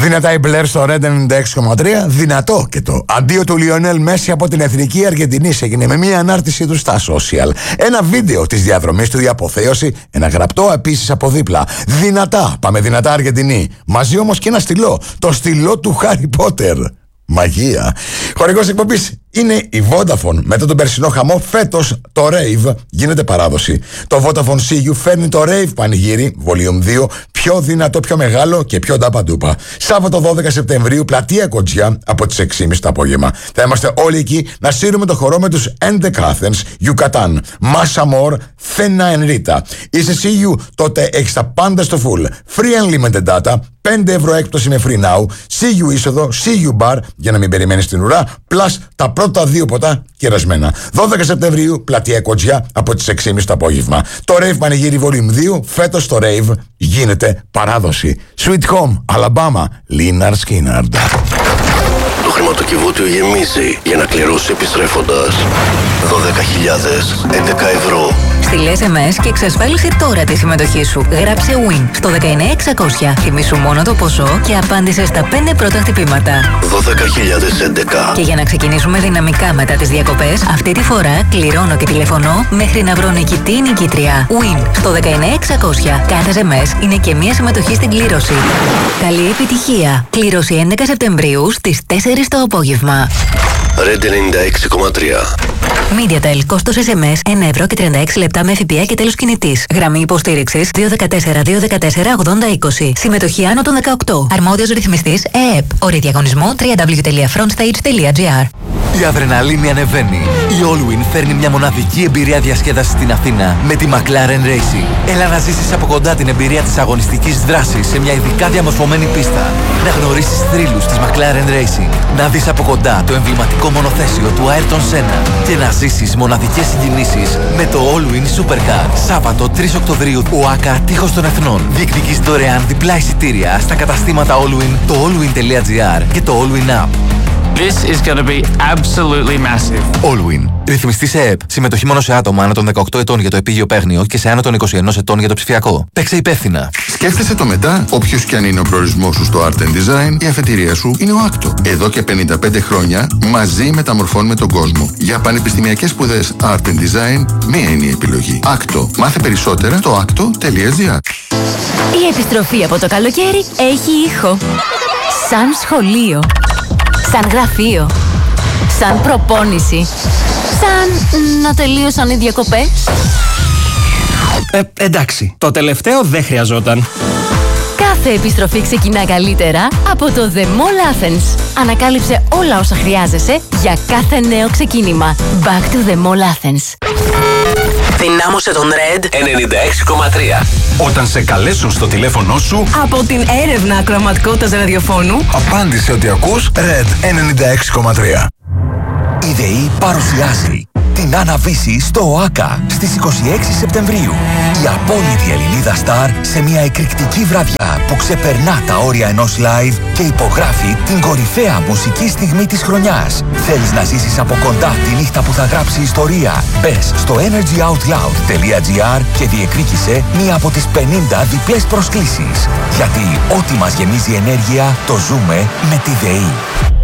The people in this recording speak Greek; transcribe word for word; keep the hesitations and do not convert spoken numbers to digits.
Δυνατά η Μπλερ στο Red ενενήντα έξι κόμμα τρία. Δυνατό και το αντίο του Λιονέλ Μέση από την Εθνική Αργεντινή έγινε με μια ανάρτηση του στα social. Ένα βίντεο της διαδρομής του, η αποθέωση, ένα γραπτό επίσης από δίπλα. Δυνατά, πάμε δυνατά Αργεντινή. Μαζί όμως και ένα στυλό. Το στυλό του Χάρι Πότερ. Μαγεία. Χορηγός εκπομπής είναι η Vodafone. Μετά τον περσινό χαμό, φέτος το Rave γίνεται παράδοση. Το Vodafone σι γιου φέρνει το Rave πανηγύρι, Volume δύο, πιο δυνατό, πιο μεγάλο και πιο ντάπαντούπα. Σάββατο δώδεκα Σεπτεμβρίου, πλατεία Κοτζιά, από τις έξι και μισή το απόγευμα. Θα είμαστε όλοι εκεί να σύρουμε το χορό με τους Endek Athens, Yucatan, Masamor, Thena Enrita. Είσαι σι γιου, τότε έχεις τα πάντα στο full. Free unlimited data, πέντε ευρώ έκπτωση με free now, σι γιου είσοδο, σι γιου bar για να μην περιμένεις την ουρά, plus τα πρώτα δύο ποτά κερασμένα. δώδεκα Σεπτεμβρίου, πλατεία Κοτζιά, από τις έξι και μισή το απόγευμα. Το Rave Πανηγύρι Volume δύο, φέτος το Rave γίνεται παράδοση. Sweet Home, Alabama, Lynyrd Skynyrd. Το χρηματοκιβώτιο γεμίζει για να κληρώσει επιστρέφοντας δώδεκα χιλιάδες έντεκα ευρώ. Στείλε ες εμ ες και εξασφάλισε τώρα τη συμμετοχή σου. Γράψε Win στο δεκαεννιά εξακόσια. Θυμήσου μόνο το ποσό και απάντησε στα πέντε πρώτα χτυπήματα. δώδεκα χιλιάδες έντεκα. Και για να ξεκινήσουμε δυναμικά μετά τις διακοπές, αυτή τη φορά κληρώνω και τηλεφωνώ μέχρι να βρω νικητή ή νικήτρια. Win στο δεκαεννιά εξακόσια. Κάθε ες εμ ες είναι και μία συμμετοχή στην κλήρωση. Καλή επιτυχία. Κλήρωση έντεκα Σεπτεμβρίου στις τέσσερις το απόγευμα. Red ενενήντα έξι κόμμα τρία. MediaTel, κόστος ες εμ ες ένα ευρώ και τριάντα έξι λεπτά με ΦΠΑ και τέλος κινητής. Γραμμή υποστήριξης δύο ένα τέσσερα δύο ένα τέσσερα ογδόντα είκοσι. Συμμετοχή άνω των δεκαοκτώ. Αρμόδιος ρυθμιστής ΕΕΠ. Όροι διαγωνισμού double-u double-u double-u τελεία frontstage τελεία gr. Η αδρεναλίνη ανεβαίνει. Η Allwyn φέρνει μια μοναδική εμπειρία διασκέδασης στην Αθήνα με τη McLaren Racing. Έλα να ζήσεις από κοντά την εμπειρία της αγωνιστικής δράσης σε μια ειδικά διαμορφωμένη πίστα. Να γνωρίσεις θρύλους της McLaren Racing. Να δεις από κοντά το εμβληματικό μονοθέσιο του Ayrton Senna. Και να ζήσεις μοναδικές συγκινήσεις με το Allwyn Supercar. Σάββατο τρεις Οκτωβρίου, ΟΑΚΑ Τείχος των Εθνών. Διεκδικείς δωρεάν διπλά εισιτήρια στα καταστήματα Allwyn, το allwyn τελεία gr και το Allwyn App. This is going to be absolutely massive. Allwyn. Ρυθμιστής ΕΕΠ. Συμμετοχή μόνο σε άτομα άνω των δεκαοκτώ ετών για το επίγειο παίγνιο και σε άνω των είκοσι ένα ετών για το ψηφιακό. Παίξε υπεύθυνα. Σκέφτεσαι το μετά. Όποιος και αν είναι ο προορισμός σου στο Art and Design, η αφετηρία σου είναι ο άκτο. Εδώ και πενήντα πέντε χρόνια μαζί μεταμορφώνουμε τον κόσμο. Για πανεπιστημιακές σπουδές Art and Design, μία είναι η επιλογή. άκτο. Μάθε περισσότερα στο άκτο τελεία gr. Η επιστροφή από το καλοκαίρι έχει ήχο. Σαν σχολείο. Σαν γραφείο. Σαν προπόνηση. Σαν να τελείωσαν οι διακοπές. Ε, εντάξει, το τελευταίο δεν χρειαζόταν. Κάθε επιστροφή ξεκινά καλύτερα από το The Mall Athens. Ανακάλυψε όλα όσα χρειάζεσαι για κάθε νέο ξεκίνημα. Back to The Mall Athens. Δυνάμωσε τον Red ενενήντα έξι κόμμα τρία. Όταν σε καλέσουν στο τηλέφωνο σου από την έρευνα ακροαματικότητας ραδιοφώνου, απάντησε ότι ακούς Red ενενήντα έξι κόμμα τρία. Η ΔΕΗ παρουσιάζει την Αναβίση στο ΟΑΚΑ στις είκοσι έξι Σεπτεμβρίου. Η απόλυτη Ελληνίδα Σταρ σε μια εκρηκτική βραδιά που ξεπερνά τα όρια ενός live και υπογράφει την κορυφαία μουσική στιγμή της χρονιάς. Θέλεις να ζήσεις από κοντά τη νύχτα που θα γράψει ιστορία? Μπες στο energy out loud τελεία gr και διεκδίκησε μία από τις πενήντα διπλές προσκλήσεις. Γιατί ό,τι μας γεμίζει ενέργεια το ζούμε με τη ΔΕΗ.